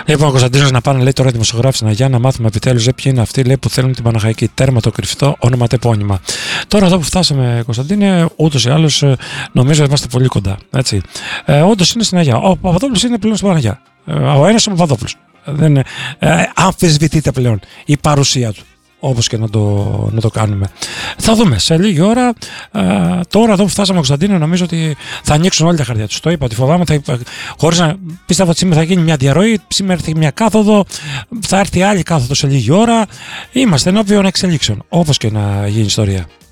Λοιπόν, ο Κωνσταντίνος να πάνε, λέει τώρα οι δημοσιογράφοι στην Αγιά να μάθουμε επιτέλους ποιοι είναι αυτοί, λέει, που θέλουν την Παναχαϊκή. Τέρμα το κρυφτό, όνομα τεπώνυμα. Τώρα εδώ που φτάσαμε, Κωνσταντίνε, ούτως ή άλλως νομίζω είμαστε πολύ κοντά. Όντως είναι στην Αγιά. Ο Παπαδόπουλος είναι πλέον στην Παναγιά. Ο ένας ο Παπαδόπουλος. Δεν αμφισβητείται πλέον η παρουσία του. Όπως και να το κάνουμε. Θα δούμε σε λίγη ώρα. Τώρα εδώ που φτάσαμε, Κωνσταντίνο, νομίζω ότι θα ανοίξουν όλα τα χαρτιά τους. Το είπα, ότι φοβάμαι, χωρίς να πίστευα ότι σήμερα θα γίνει μια διαρροή, σήμερα έρθει μια κάθοδο, θα έρθει άλλη κάθοδο σε λίγη ώρα. Είμαστε ενώπιον εξελίξεων, όπως και να γίνει η ιστορία.